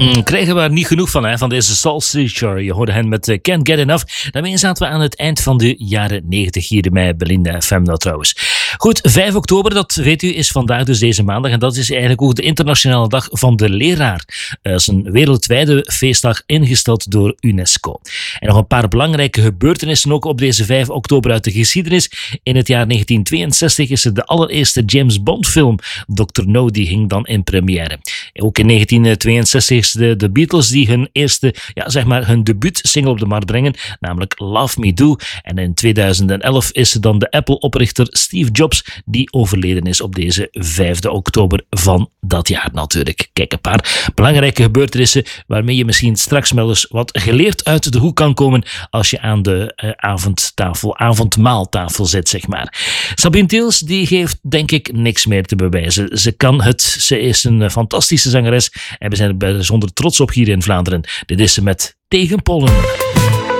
Krijgen we er niet genoeg van deze Soul Searcher. Je hoorde hen met Can't Get Enough. Daarmee zaten we aan het eind van de jaren 90 hier bij Belinda FM nou trouwens. Goed, 5 oktober, dat weet u, is vandaag dus deze maandag. En dat is eigenlijk ook de internationale dag van de leraar. Dat is een wereldwijde feestdag ingesteld door UNESCO. En nog een paar belangrijke gebeurtenissen ook op deze 5 oktober uit de geschiedenis. In het jaar 1962 is er de allereerste James Bond film, Dr. No, die ging dan in première. Ook in 1962 is de Beatles die hun eerste, hun debuutsingle op de markt brengen, namelijk Love Me Do. En in 2011 is er dan de Apple-oprichter Steve Jobs die overleden is op deze 5 oktober van dat jaar natuurlijk. Kijk, een paar belangrijke gebeurtenissen waarmee je misschien straks wel eens wat geleerd uit de hoek kan komen als je aan de avondmaaltafel zit, zeg maar. Sabine Tiels, die heeft denk ik niks meer te bewijzen. Ze kan het, ze is een fantastische zangeres en we zijn er bijzonder trots op hier in Vlaanderen. Dit is ze met Tegen Pollen.